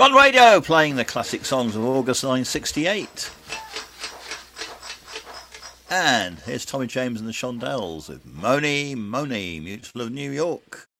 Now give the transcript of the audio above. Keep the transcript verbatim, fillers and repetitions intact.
One Radio, playing the classic songs of August nineteen sixty-eight. And here's Tommy James and the Shondells with Moni Moni, Mutual of New York.